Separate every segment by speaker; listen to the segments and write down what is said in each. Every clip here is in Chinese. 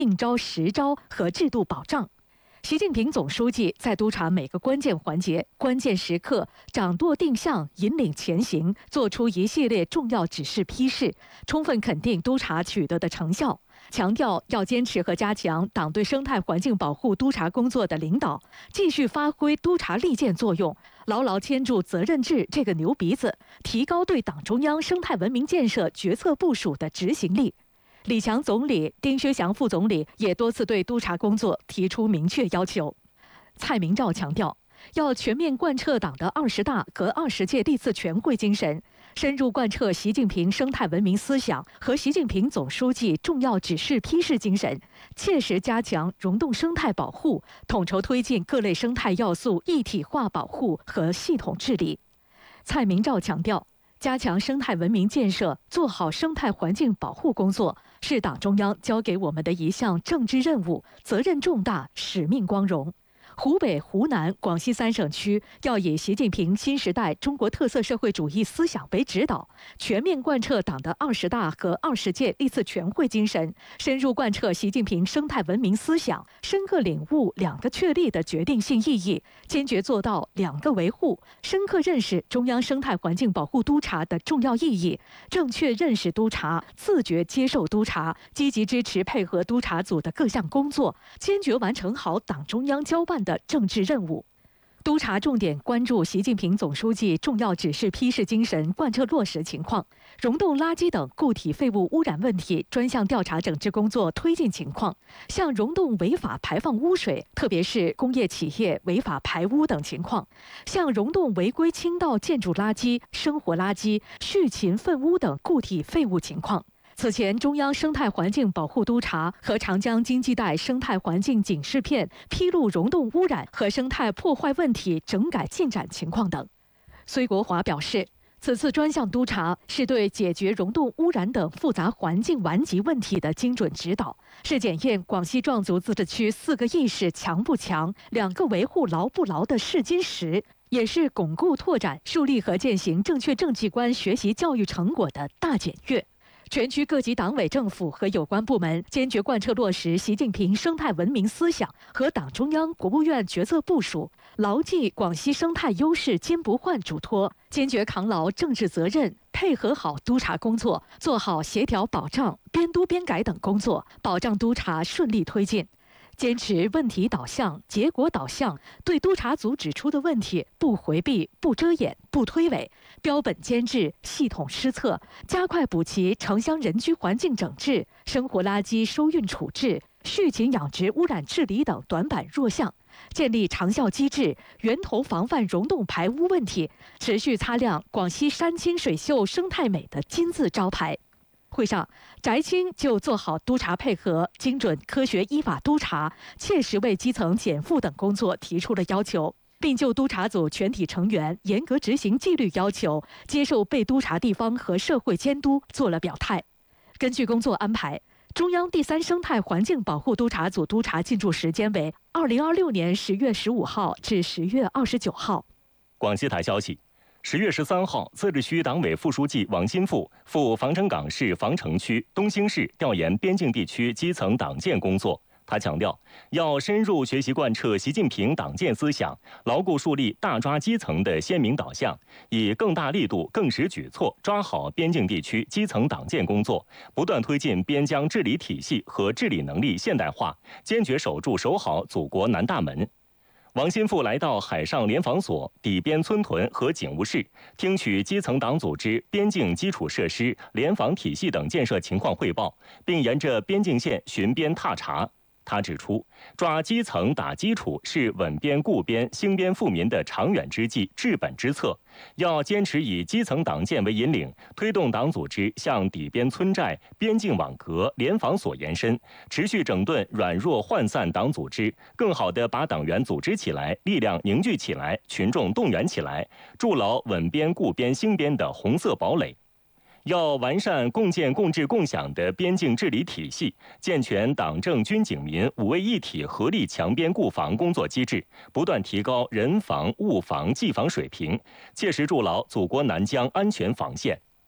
Speaker 1: 应招实招和制度保障。习近平总书记在督查每个关键环节、关键时刻掌舵定向、引领前行，作出一系列重要指示批示，充分肯定督查取得的成效，强调要坚持和加强党对生态环境保护督查工作的领导，继续发挥督查利剑作用，牢牢牵住责任制这个牛鼻子，提高对党中央生态文明建设决策部署的执行力。李强总理、丁薛祥副总理也多次对督查工作提出明确要求。蔡明照强调，要全面贯彻党的20大和20届历次全会精神，深入贯彻习近平生态文明思想和习近平总书记重要指示批示精神，切实加强溶洞生态保护，统筹推进各类生态要素一体化保护和系统治理。蔡明照强调，加强生态文明建设，做好生态环境保护工作，是党中央交给我们的一项政治任务，责任重大，使命光荣。湖北、湖南、广西3省区要以习近平新时代中国特色社会主义思想为指导，全面贯彻党的20大和20届历次全会精神，深入贯彻习近平生态文明思想，深刻领悟2个确立的决定性意义，坚决做到2个维护，深刻认识中央生态环境保护督查的重要意义，正确认识督查，自觉接受督查，积极支持配合督查组的各项工作，坚决完成好党中央交办的政治任务。督查重点关注习近平总书记重要指示批示精神贯彻落实情况，溶洞垃圾等固体废物污染问题专项调查整治工作推进情况，向溶洞违法排放污水，特别是工业企业违法排污等情况，向溶洞违规倾倒建筑垃圾、生活垃圾、畜禽粪污等固体废物情况。此前，中央生态环境保护督查和长江经济带生态环境警示片披露溶洞污染和生态破坏问题整改进展情况等。崔国华表示，此次专项督查是对解决溶洞污染等复杂环境顽疾问题的精准指导，是检验广西壮族自治区4个意识强不强、2个维护牢不牢的试金石，也是巩固拓展树立和践行正确政绩观学习教育成果的大检阅。全区各级党委政府和有关部门坚决贯彻落实习近平生态文明思想和党中央、国务院决策部署，牢记广西生态优势兼不换嘱托，坚决扛牢政治责任，配合好督查工作，做好协调保障、边督边改等工作，保障督查顺利推进。坚持问题导向、结果导向，对督查组指出的问题不回避、不遮掩、不推诿，标本兼治、系统施策，加快补齐城乡人居环境整治、生活垃圾收运处置、畜禽养殖污染治理等短板弱项，建立长效机制，源头防范溶洞排污问题，持续擦亮广西山清水秀生态美的金字招牌。会上，翟青就做好督查配合、精准科学依法督查、切实为基层减负等工作提出了要求，并就督查组全体成员严格执行纪律要求、接受被督查地方和社会监督做了表态。根据工作安排，中央第3生态环境保护督查组督查进驻时间为2026年10月15号至10月29号。
Speaker 2: 广西台消息，10月13号，自治区党委副书记王新富赴防城港市防城区、东兴市调研边境地区基层党建工作。他强调，要深入学习贯彻习近平党建思想，牢固树立大抓基层的鲜明导向，以更大力度、更实举措抓好边境地区基层党建工作，不断推进边疆治理体系和治理能力现代化，坚决守好祖国南大门。王新富来到海上联防所、底边村屯和警务室，听取基层党组织边境基础设施、联防体系等建设情况汇报，并沿着边境线巡边踏查。他指出，抓基层打基础是稳边固边、兴边富民的长远之计、治本之策。要坚持以基层党建为引领，推动党组织向底边村寨、边境网格、联防所延伸，持续整顿软弱涣散党组织，更好地把党员组织起来，力量凝聚起来，群众动员起来，筑牢稳边固边兴边的红色堡垒。要完善共建共治共享的边境治理体系，健全党政军警民5位一体合力强边固防工作机制，不断提高人防、物防、技防水平，切实筑牢祖国南疆安全防线。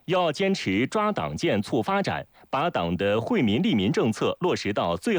Speaker 2: 要坚持抓党建促发展，把党的惠民利民政策落实到最